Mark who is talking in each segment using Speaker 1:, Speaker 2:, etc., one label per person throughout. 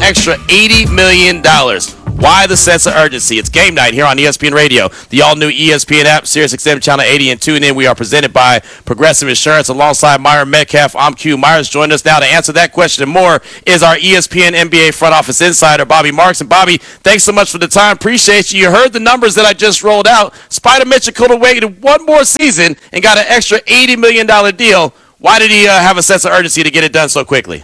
Speaker 1: extra $80 million. Why the sense of urgency? It's game night here on ESPN Radio, the all-new ESPN app, SiriusXM Channel 80, and tune in. We are presented by Progressive Insurance alongside Myron Metcalf. I'm Q. Myers. Joining us now to answer that question and more is our ESPN NBA front office insider, Bobby Marks. And Bobby, thanks so much for the time. Appreciate you. You heard the numbers that I just rolled out. Spider Mitchell could have waited one more season and got an extra $80 million deal. Why did he have a sense of urgency to get it done so quickly?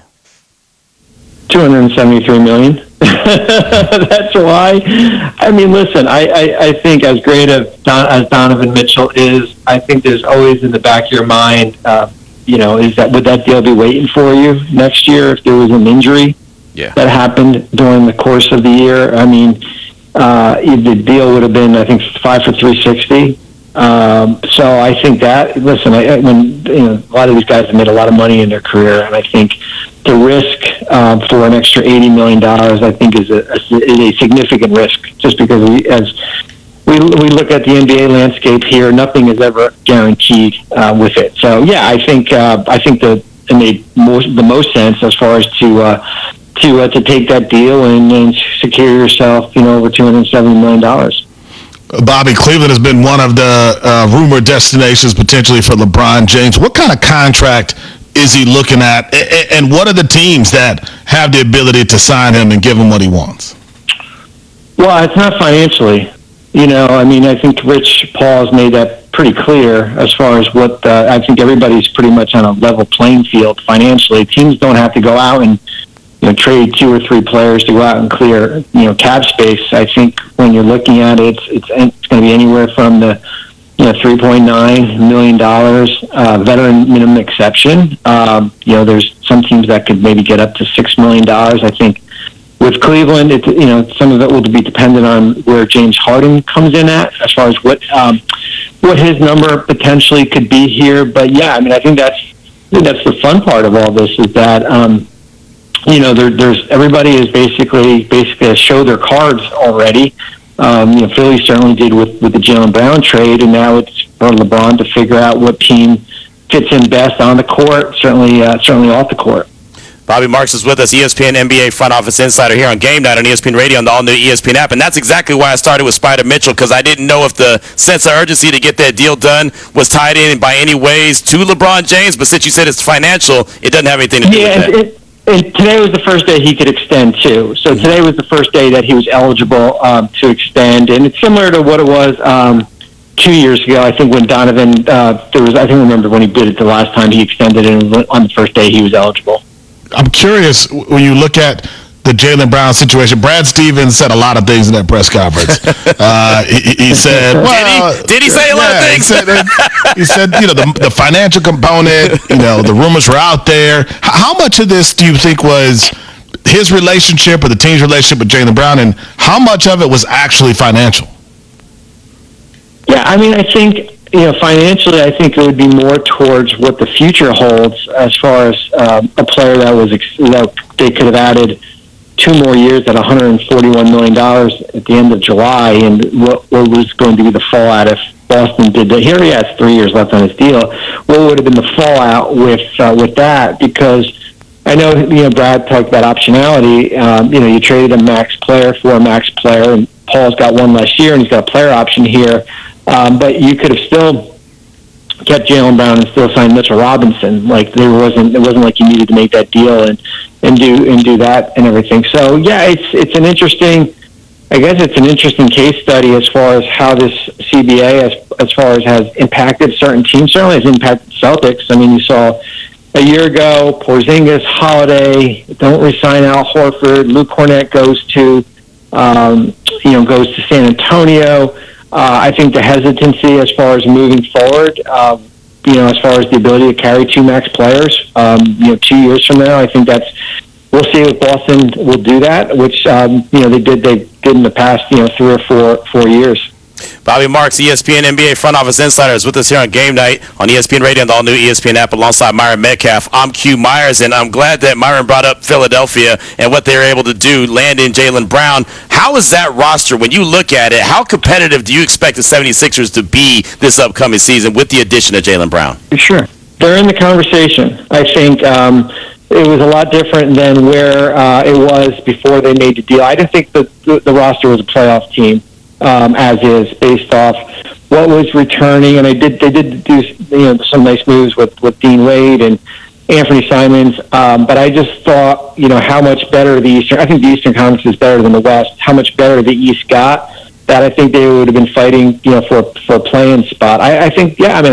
Speaker 2: $273 million. That's why. I mean, listen, I think as great as Donovan Mitchell is, I think there's always in the back of your mind, would that deal be waiting for you next year if there was an injury that happened during the course of the year? I mean, the deal would have been, I think, 5 for $360. So I think that, listen, a lot of these guys have made a lot of money in their career, and I think the risk for an extra $80 million, I think, is a significant risk, just because we look at the NBA landscape here, nothing is ever guaranteed with it. So yeah, I think it made the most sense as far as to take that deal and secure yourself, over $270 million.
Speaker 3: Bobby, Cleveland has been one of the rumored destinations potentially for LeBron James. What kind of contract is he looking at, and what are the teams that have the ability to sign him and give him what he wants?
Speaker 2: Well, it's not financially. I think Rich Paul has made that pretty clear as far as what I think everybody's pretty much on a level playing field financially. Teams don't have to go out and trade 2 or 3 players to go out and clear, cap space. I think when you're looking at it, it's going to be anywhere from the, $3.9 million, veteran minimum exception. There's some teams that could maybe get up to $6 million. I think with Cleveland, some of it will be dependent on where James Harden comes in at, as far as what his number potentially could be here. But yeah, I think that's the fun part of all this is that, there's everybody is basically has showed their cards already. Philly certainly did with the Jaylen Brown trade, and now it's for LeBron to figure out what team fits in best on the court, certainly off the court.
Speaker 1: Bobby Marks is with us, ESPN NBA front office insider here on Game Night on ESPN Radio on the all-new ESPN app. And that's exactly why I started with Spider Mitchell, because I didn't know if the sense of urgency to get that deal done was tied in by any ways to LeBron James. But since you said it's financial, it doesn't have anything to do with that.
Speaker 2: And today was the first day he could extend, too. So today was the first day that he was eligible to extend. And it's similar to what it was 2 years ago. I think when Donovan, remember when he did it the last time he extended, and on the first day he was eligible.
Speaker 3: I'm curious, when you look at the Jaylen Brown situation, Brad Stevens said a lot of things in that press conference. He said, well...
Speaker 1: Did he say a lot of things?
Speaker 3: He said, the financial component, the rumors were out there. How much of this do you think was his relationship or the team's relationship with Jaylen Brown, and how much of it was actually financial?
Speaker 2: Yeah, I think... financially, I think it would be more towards what the future holds as far as a player that they could have added 2 more years at $141 million at the end of July, and what was going to be the fallout if Boston did that. Here he has 3 years left on his deal. What would have been the fallout with that? Because I know, Brad talked about optionality. You traded a max player for a max player, and Paul's got one last year, and he's got a player option here. But you could have still kept Jaylen Brown and still signed Mitchell Robinson. It wasn't like you needed to make that deal and do that and everything. So yeah, it's an interesting case study as far as how this CBA as far as has impacted certain teams. Certainly has impacted Celtics. You saw a year ago Porzingis, Holiday don't re-sign Al Horford. Luke Kornet goes to San Antonio. I think the hesitancy as far as moving forward, as far as the ability to carry 2 max players, 2 years from now, I think we'll see if Boston will do that, which, they did in the past, 3 or 4 years.
Speaker 1: Bobby Marks, ESPN NBA front office insider, is with us here on Game Night on ESPN Radio and the all-new ESPN app alongside Myron Metcalf. I'm Q Myers, and I'm glad that Myron brought up Philadelphia and what they were able to do, landing Jaylen Brown. How is that roster, when you look at it, how competitive do you expect the 76ers to be this upcoming season with the addition of Jaylen Brown?
Speaker 2: Sure. They're in the conversation. I think it was a lot different than where it was before they made the deal. I didn't think the roster was a playoff team as is, based off what was returning, and they did do some nice moves with Dean Wade and Anthony Simons, but I just thought how much better the Eastern. I think the Eastern Conference is better than the West. How much better the East got, that I think they would have been fighting for a play-in spot. I think